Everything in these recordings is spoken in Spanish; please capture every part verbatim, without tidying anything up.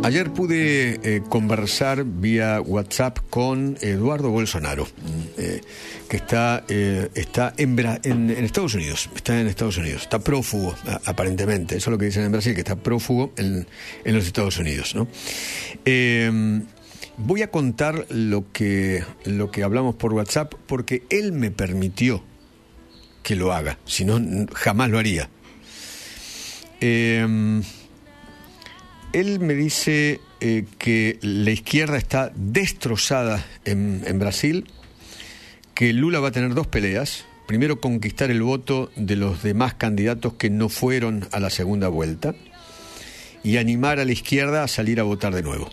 Ayer pude eh, conversar vía WhatsApp con Eduardo Bolsonaro, eh, que está, eh, está en, Bra- en, en Estados Unidos, está en Estados Unidos, está prófugo, a, aparentemente, eso es lo que dicen en Brasil, que está prófugo en, en los Estados Unidos, ¿no? Eh, voy a contar lo que, lo que hablamos por WhatsApp, porque él me permitió que lo haga, si no, jamás lo haría. Eh, Él me dice eh, que la izquierda está destrozada en, en Brasil, que Lula va a tener dos peleas. Primero, conquistar el voto de los demás candidatos que no fueron a la segunda vuelta y animar a la izquierda a salir a votar de nuevo.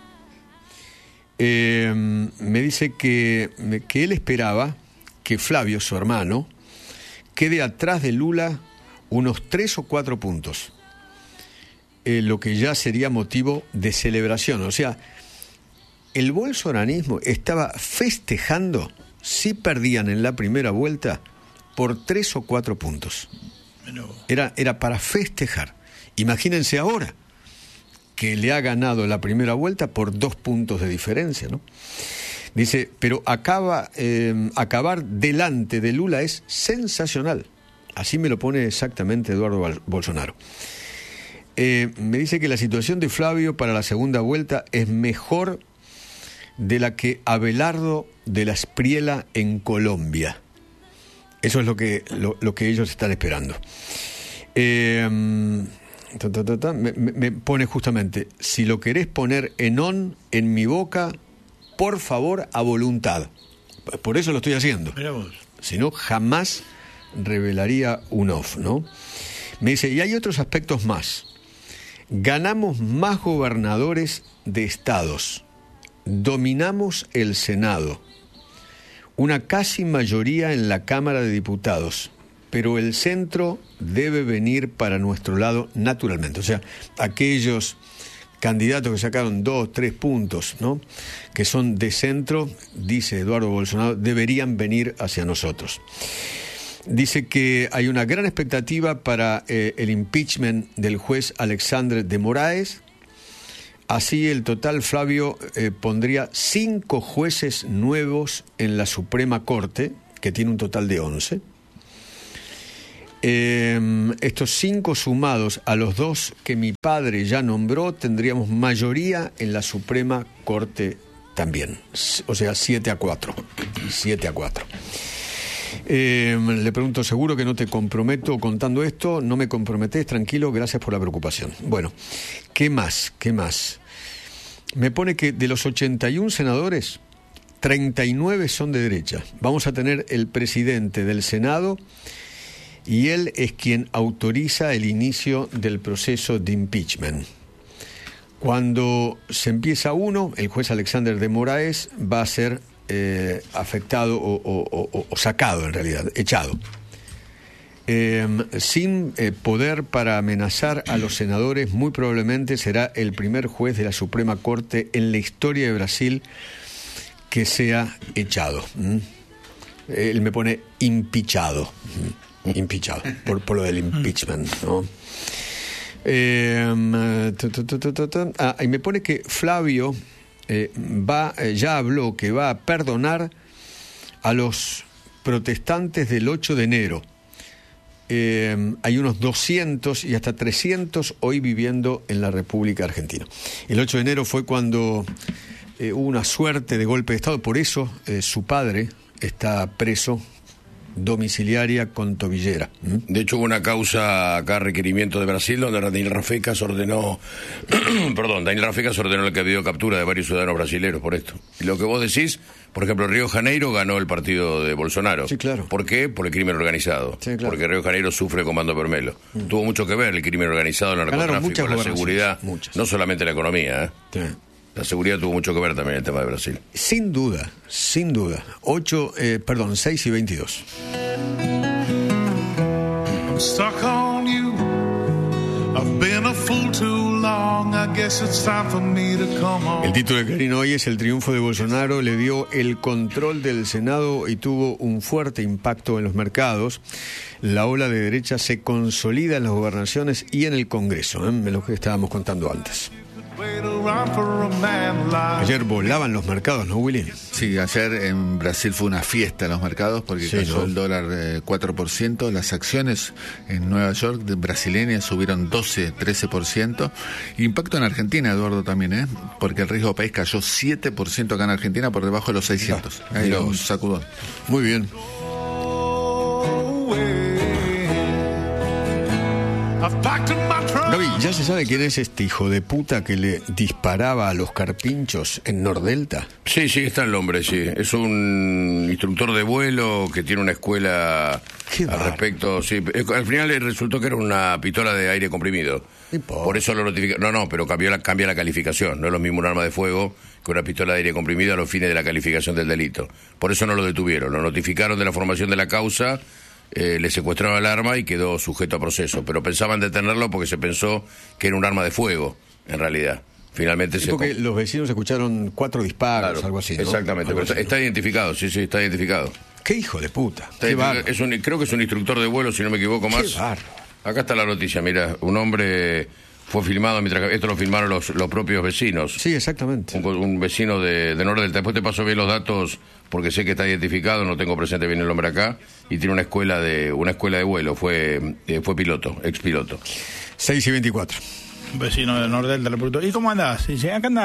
Eh, me dice que, que él esperaba que Flavio, su hermano, quede atrás de Lula unos tres o cuatro puntos. Eh, lo que ya sería motivo de celebración. O sea, el bolsonarismo estaba festejando si perdían en la primera vuelta por tres o cuatro puntos. Era, era para festejar. Imagínense ahora que le ha ganado la primera vuelta por dos puntos de diferencia, ¿no? Dice, pero acaba, eh, acabar delante de Lula es sensacional. Así me lo pone exactamente Eduardo Bolsonaro. Eh, me dice que la situación de Flavio para la segunda vuelta es mejor de la que Abelardo de la Espriella en Colombia. Eso es lo que, lo, lo que ellos están esperando. Eh, ta, ta, ta, ta, me, me pone justamente, si lo querés poner en on en mi boca, por favor, a voluntad. Por eso lo estoy haciendo. Si no, jamás revelaría un off, ¿no? Me dice, y hay otros aspectos más. Ganamos más gobernadores de estados, dominamos el Senado, una casi mayoría en la Cámara de Diputados, pero el centro debe venir para nuestro lado naturalmente. O sea, aquellos candidatos que sacaron dos, tres puntos, ¿no?, que son de centro, dice Eduardo Bolsonaro, deberían venir hacia nosotros. Dice que hay una gran expectativa para eh, el impeachment del juez Alexandre de Moraes. Así el total, Flavio, eh, pondría cinco jueces nuevos en la Suprema Corte, que tiene un total de once. Eh, estos cinco sumados a los dos que mi padre ya nombró, tendríamos mayoría en la Suprema Corte también. O sea, siete a cuatro. siete a cuatro. Eh, le pregunto, seguro que no te comprometo contando esto. No me comprometés, tranquilo, gracias por la preocupación. Bueno, ¿qué más? ¿Qué más? Me pone que de los ochenta y uno senadores, treinta y nueve son de derecha. Vamos a tener el presidente del Senado y él es quien autoriza el inicio del proceso de impeachment. Cuando se empieza uno, el juez Alexandre de Moraes va a ser Eh, afectado o, o, o, o sacado, en realidad, echado, eh, sin eh, poder para amenazar a los senadores. Muy probablemente será el primer juez de la Suprema Corte en la historia de Brasil que sea echado. ¿Mm? Él me pone impichado, ¿Mm? impichado por, por lo del impeachment, ¿no? Eh, ta, ta, ta, ta, ta. Ah, y me pone que Flavio Eh, va, eh, ya habló que va a perdonar a los protestantes del ocho de enero. Eh, hay unos doscientos y hasta trescientos hoy viviendo en la República Argentina. El ocho de enero fue cuando eh, hubo una suerte de golpe de Estado, por eso eh, su padre está preso domiciliaria con tobillera. ¿Mm? De hecho, hubo una causa acá, requerimiento de Brasil, donde Daniel Rafecas ordenó, perdón, Daniel Rafecas ordenó el que había captura de varios ciudadanos brasileños por esto. Y lo que vos decís, por ejemplo, Río de Janeiro ganó el partido de Bolsonaro. Sí, claro. ¿Por qué? Por el crimen organizado. Sí, claro. Porque Río de Janeiro sufre comando Vermelo. Mm. Tuvo mucho que ver el crimen organizado, el narcotráfico, la seguridad, muchas. No solamente la economía, ¿eh? Sí. La seguridad tuvo mucho que ver también en el tema de Brasil. Sin duda, sin duda. Ocho, eh, perdón, seis y veintidós. I'm stuck on you. I've been a fool too long. I guess it's time for me to come on. El título de Clarín hoy es: el triunfo de Bolsonaro le dio el control del Senado y tuvo un fuerte impacto en los mercados. La ola de derecha se consolida en las gobernaciones y en el Congreso, ¿eh? Lo que estábamos contando antes. Ayer volaban los mercados, ¿no, Willy? Sí, ayer en Brasil fue una fiesta en los mercados porque Sí, cayó ¿no? el dólar eh, cuatro por ciento. Las acciones en Nueva York de brasileñas subieron doce, trece por ciento. Impacto en Argentina, Eduardo, también, ¿eh? Porque el riesgo país cayó siete por ciento acá en Argentina por debajo de los seiscientos. Ah, Ahí mira un vos. sacudón. Muy bien. Gaby, ¿ya se sabe quién es este hijo de puta que le disparaba a los carpinchos en Nordelta? Sí, sí, está el hombre, sí. Es un instructor de vuelo que tiene una escuela Qué al bárbaro. respecto. Sí, Eh, al final le resultó que era una pistola de aire comprimido. No importa. Por eso lo notificaron. No, no, pero cambió la, cambia la calificación. No es lo mismo un arma de fuego que una pistola de aire comprimido a los fines de la calificación del delito. Por eso no lo detuvieron. Lo notificaron de la formación de la causa. Eh, le secuestraron el arma y quedó sujeto a proceso. Pero pensaban detenerlo porque se pensó que era un arma de fuego, en realidad. Finalmente Sí, se... porque los vecinos escucharon cuatro disparos, Claro, algo así, ¿no? exactamente, Algo pero está, así, ¿no? está identificado, sí, sí, está identificado. Qué hijo de puta. Está Qué identificado. bárbaro. Es un, creo que es un instructor de vuelo, si no me equivoco más. Qué bárbaro. Acá está la noticia, mira, un hombre fue filmado mientras... Esto lo filmaron los, los propios vecinos. Sí, exactamente. Un, un vecino de, de Nordelta. Después te paso bien los datos porque sé que está identificado, no tengo presente bien el nombre acá, y tiene una escuela de una escuela de vuelo, fue eh, fue piloto, ex piloto. seis y veinticuatro. Vecino de Nordelta, le preguntó, ¿y cómo andás? Y dice, acá andás.